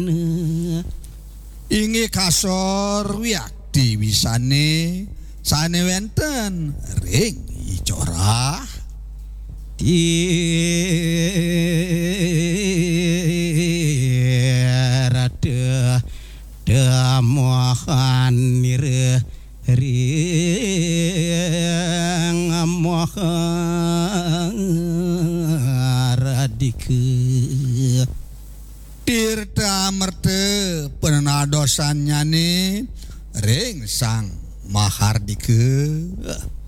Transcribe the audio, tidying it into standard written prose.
Ingi kasor wiak diwisane sane wenten ring icorah rada damohan nire ring mohan radike Tirta merte penadosannya nih ring sang mahardike